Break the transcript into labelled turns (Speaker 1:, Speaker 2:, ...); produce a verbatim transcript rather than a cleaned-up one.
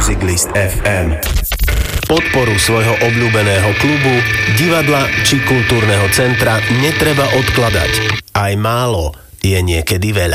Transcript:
Speaker 1: Musiclist ef em. Podporu svojho obľúbeného klubu, divadla či kultúrneho centra netreba odkladať. Aj málo je niekedy veľa.